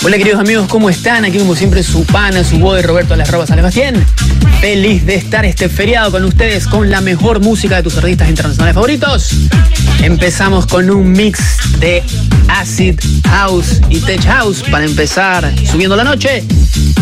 Hola queridos amigos, ¿cómo están? Aquí como siempre su pana, su boy Roberto Las Sebastián. Feliz de estar este feriado con ustedes con la mejor música de tus artistas internacionales favoritos. Empezamos con un mix de Acid House y Tech House para empezar subiendo la noche.